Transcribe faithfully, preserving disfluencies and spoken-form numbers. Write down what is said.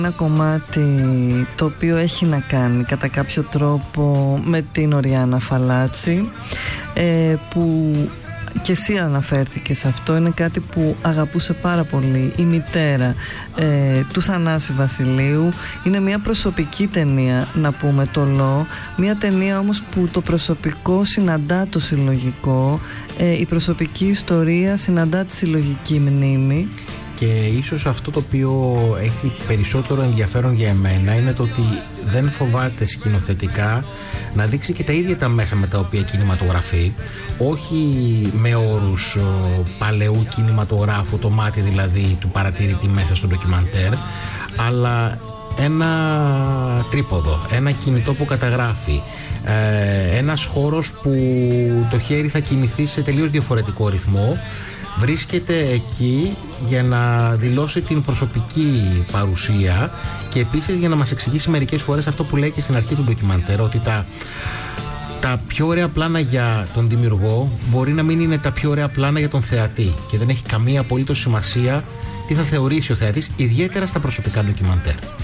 Ένα κομμάτι το οποίο έχει να κάνει κατά κάποιο τρόπο με την Οριάννα Φαλάτσι, ε, που και εσύ αναφέρθηκες σε αυτό. Είναι κάτι που αγαπούσε πάρα πολύ η μητέρα ε, του Θανάση Βασιλείου. Είναι μια προσωπική ταινία, να πούμε, το Λο. Μια ταινία όμως που το προσωπικό συναντά το συλλογικό, ε, η προσωπική ιστορία συναντά τη συλλογική μνήμη. Και ίσως αυτό το οποίο έχει περισσότερο ενδιαφέρον για εμένα είναι το ότι δεν φοβάται σκηνοθετικά να δείξει και τα ίδια τα μέσα με τα οποία κινηματογραφεί, όχι με όρους παλαιού κινηματογράφου, το μάτι δηλαδή του παρατηρητή μέσα στο ντοκιμαντέρ, αλλά ένα τρίποδο, ένα κινητό που καταγράφει, ε, ένας χώρος που το χέρι θα κινηθεί σε τελείως διαφορετικό ρυθμό, βρίσκεται εκεί για να δηλώσει την προσωπική παρουσία και επίσης για να μας εξηγήσει μερικές φορές αυτό που λέει και στην αρχή του ντοκιμαντέρ, ότι τα, τα πιο ωραία πλάνα για τον δημιουργό μπορεί να μην είναι τα πιο ωραία πλάνα για τον θεατή και δεν έχει καμία απολύτως σημασία τι θα θεωρήσει ο θεατής, ιδιαίτερα στα προσωπικά ντοκιμαντέρ.